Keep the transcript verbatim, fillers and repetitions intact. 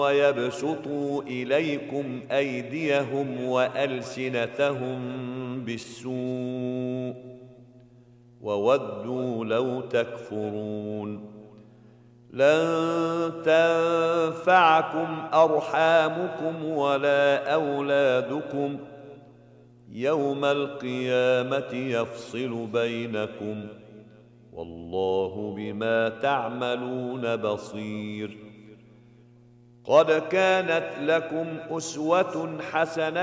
ويبسطوا إليكم أيديهم وألسنتهم بالسوء وودوا لو تكفرون. لن تنفعكم أرحامكم ولا أولادكم، يوم القيامة يفصل بينكم، والله بما تعملون بصير. قد كانت لكم أسوة حسنة